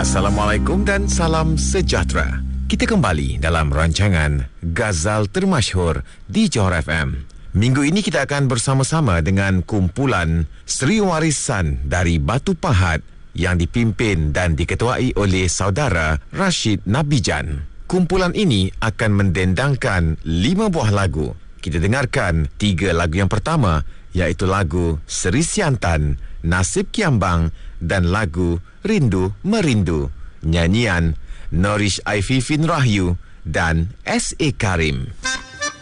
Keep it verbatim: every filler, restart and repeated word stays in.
Assalamualaikum dan salam sejahtera. Kita kembali dalam rancangan Ghazal Termasyhur di Johor F M. Minggu ini kita akan bersama-sama dengan kumpulan Seri Warisan dari Batu Pahat yang dipimpin dan diketuai oleh saudara Rashid Nabijan. Kumpulan ini akan mendendangkan lima buah lagu. Kita dengarkan tiga lagu yang pertama, iaitu lagu Seri Siantan, Nasib Kiambang dan lagu Rindu Merindu, nyanyian Norish Aififin Rahyu dan S A Karim.